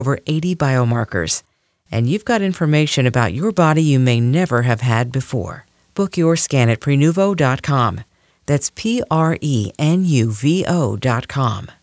over 80 biomarkers. And you've got information about your body you may never have had before. Book your scan at Prenuvo.com. That's Prenuvo.com.